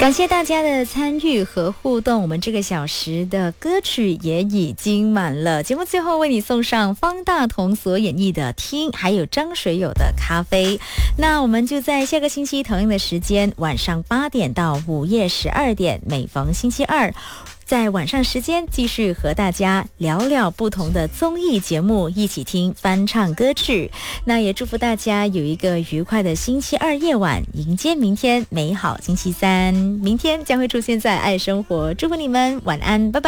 感谢大家的参与和互动，我们这个小时的歌曲也已经满了。节目最后为你送上方大同所演绎的《听》，还有张学友的《咖啡》。那我们就在下个星期同样的时间，晚上8点到午夜12点，每逢星期二，在晚上时间继续和大家聊聊不同的综艺节目，一起听翻唱歌曲。那也祝福大家有一个愉快的星期二夜晚，迎接明天美好星期三。明天将会出现在爱生活，祝福你们晚安，拜拜。